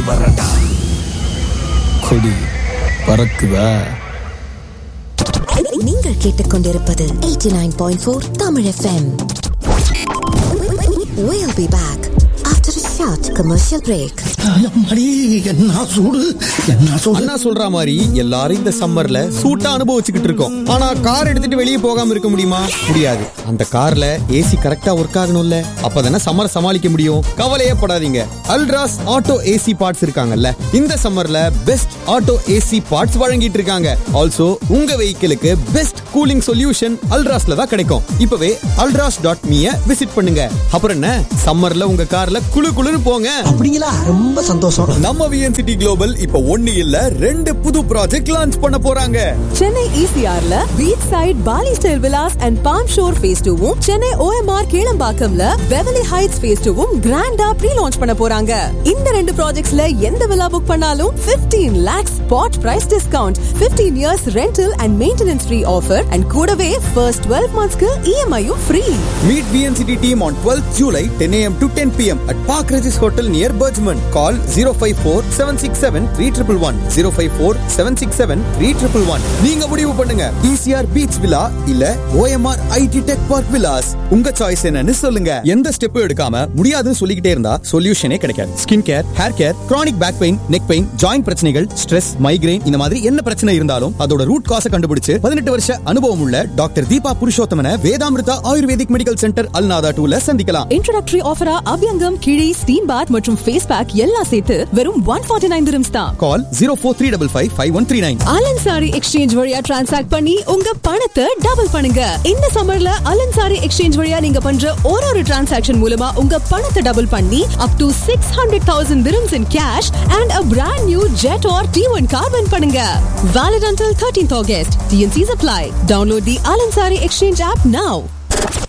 வரடா. கொடி பறக்குதா? நீங்கள் கேட்டுக்கொண்டிருப்பது 89.4 Tamil FM. We'll be back after a short commercial break. அண்ணா சொல்ற மாதிரி எல்லாரும் இந்த சம்மர்ல சூட்டா அனுபவிச்சுக்கிட்டு இருக்கோம். ஆனா கார் எடுத்துட்டு வெளியே போகாம இருக்க முடியுமா? முடியாது. அந்த கார்ல ஏசி கரெக்டா ஒர்க் ஆகணும்ல, அப்பதானே சம்மர் சமாளிக்க முடியும். கவலையே படாதீங்க, அல்ட்ராஸ் ஆட்டோ ஏசி பார்ட்ஸ் இருக்காங்கல்ல, இந்த சம்மர்ல பெஸ்ட் ஆட்டோ ஏசி பார்ட்ஸ் வழங்கிட்டு இருக்காங்க. ஆல்சோ உங்க வெஹிக்கிளுக்கு பெஸ்ட் கூலிங் சொல்யூஷன் அல்ட்ராஸ்ல தான் கிடைக்கும். இப்பவே alras.me விசிட் பண்ணுங்க. அப்புறம் என்ன, சம்மர்ல உங்க கார்ல குளு குளுன்னு போங்க. அப்படிங்களா? ரொம்ப சந்தோஷம். நம்ம VNCT Global இப்ப 1 இல்ல 2 புது ப்ராஜெக்ட் லான்ச் பண்ண போறாங்க. Chennai ECRல beach side poly style Vilas and bomb sure face 2வும், Chennai OMR கீழம்பாக்கம்ல பெவலி heights face 2வும் கிராண்டா ப்ரீ லான்ச் பண்ண போறாங்க. இந்த 2 ப்ராஜெக்ட்ஸ்ல எந்த வில்லா புக் பண்ணாலும் 15 lakhs spot price discount, 15 years rental and maintenance free offer and கூடவே first 12 monthsக்கு EMI-யும் free. Meet VNCT team on 12th July 10 AM to 10 PM at Park Regis Hotel near Bergman. Call 054-767-3111 054-767-3111. நீங்க முடிவு பண்ணுங்க, ECR Beach Villa இல்ல OMR IT Tech Park Villas. உங்க choice என்னன்னு சொல்லுங்க. எந்த step எடுக்காம முடியாதுன்னு சொல்லிக்கிட்டே இருந்தா சொல்யூஷனே கிடைக்காது. Skin care, hair care, chronic back pain, neck pain, joint பிரச்சனைகள், ஸ்ட்ரெஸ், மைக்ரேன், இந்த மாதிரி என்ன பிரச்சனை இருந்தாலும் அதோட ரூட் காசை கண்டுபிடிச்சு 18 வருஷ அனுபவம் உள்ள doctor Deepa புருஷோத்தமனை Vedamrutha ayurvedic medical centre Al Nahda 2ல சந்திக்கலாம். இன்ட்ரோடக்டரி ஆஃபரா அபியங்கம், கிழி, ஸ்டீம் பாத் மற்றும் ஃபேஸ் பேக் எல்லாம் சேர்த்து வெறும் 149 dirhams தான். கால் 0435555139. அலன்சாரி எக்ஸ்சேஞ்ச் வழியா டிரான்சாக்ட் பண்ணி உங்க பணத்தை டபுள் பண்ணுங்க. இந்த சம்மர்ல அலன்சாரி எக்ஸ்சேஞ்ச் வழியா நீங்க பண்ற ஒரு டிரான்சாக்ஷன் மூலமா உங்க பணத்தை டபுள் பண்ணி up to 600,000 dirhams in cash and a brand new Jet or T1 car win பண்ணுங்க. Valid until 13th August. TNCs apply. Download the Alansari Exchange app now.